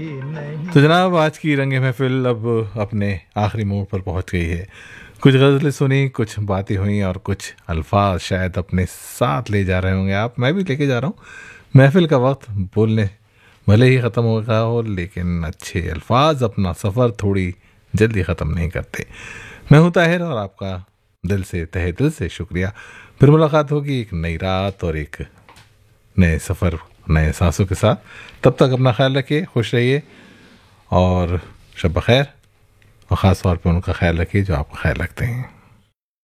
तो जनाब, आज की रंग महफिल अब अपने आखिरी मोड़ पर पहुंच गई है। कुछ गज़लें सुनी, कुछ बातें हुई और कुछ अल्फाज शायद अपने साथ ले जा रहे होंगे आप, मैं भी लेके जा रहा हूँ। महफिल का वक्त बोलने भले ही ख़त्म हो गया हो, लेकिन अच्छे अल्फाज अपना सफ़र थोड़ी जल्दी ख़त्म नहीं करते। मैं हूँ ताहिर और आपका दिल से, तहे दिल से शुक्रिया। फिर मुलाकात होगी एक नई रात और एक नए सफ़र, नए सांसों के साथ। तब तक अपना ख्याल रखिए, खुश रहिए और शब बखैर। और ख़ास तौर पे उनका ख्याल रखिए जो आपका ख्याल रखते हैं।